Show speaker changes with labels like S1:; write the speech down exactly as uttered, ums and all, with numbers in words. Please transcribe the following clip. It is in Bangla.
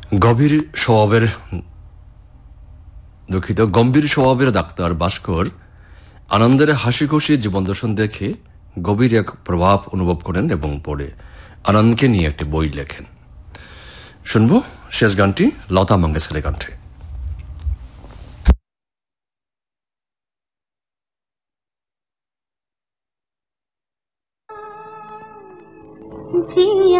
S1: গভীর স্বভাবের দুঃখিত গম্ভীর স্বভাবের ডাক্তার ভাস্কর আনন্দের হাসি খুশি জীবন দর্শন দেখে গভীর এক প্রভাব অনুভব করেন এবং পড়ে আনন্দকে নিয়ে একটি বই লেখেন। শুনবো শেষ গানটি লতা মঙ্গেশকরের কণ্ঠে।
S2: জি